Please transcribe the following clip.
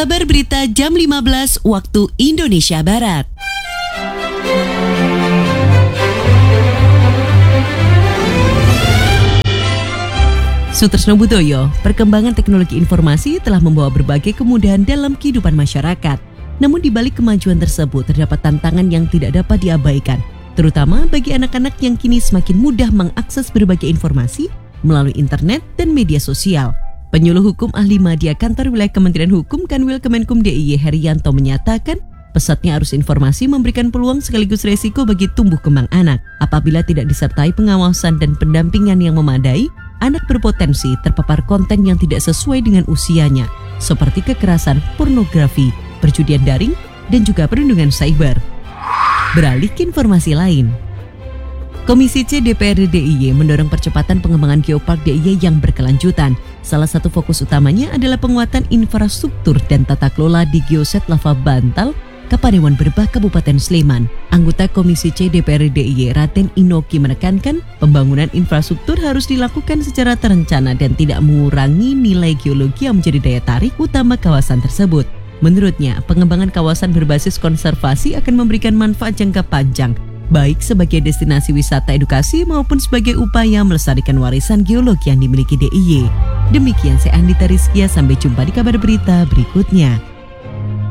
Kabar berita jam 15 waktu Indonesia Barat. Sutresno Budoyo, perkembangan teknologi informasi telah membawa berbagai kemudahan dalam kehidupan masyarakat. Namun di balik kemajuan tersebut terdapat tantangan yang tidak dapat diabaikan, terutama bagi anak-anak yang kini semakin mudah mengakses berbagai informasi melalui internet dan media sosial. Penyuluh Hukum Ahli Media Kantor Wilayah Kementerian Hukum Kanwil Kemenkum DIY Herianto menyatakan, pesatnya arus informasi memberikan peluang sekaligus resiko bagi tumbuh kembang anak. Apabila tidak disertai pengawasan dan pendampingan yang memadai, anak berpotensi terpapar konten yang tidak sesuai dengan usianya, seperti kekerasan, pornografi, perjudian daring, dan juga perundungan cyber. Beralih ke informasi lain. Komisi C DPRD DIY mendorong percepatan pengembangan geopark DIY yang berkelanjutan. Salah satu fokus utamanya adalah penguatan infrastruktur dan tata kelola di Geoset Lava Bantal, Kapanewon Berbah, Kabupaten Sleman. Anggota Komisi C DPRD DIY Raden Inoki menekankan pembangunan infrastruktur harus dilakukan secara terencana dan tidak mengurangi nilai geologi yang menjadi daya tarik utama kawasan tersebut. Menurutnya, pengembangan kawasan berbasis konservasi akan memberikan manfaat jangka panjang, baik sebagai destinasi wisata edukasi maupun sebagai upaya melestarikan warisan geologi yang dimiliki DIY. Demikian saya Andita Rizkia, sampai jumpa di kabar berita berikutnya.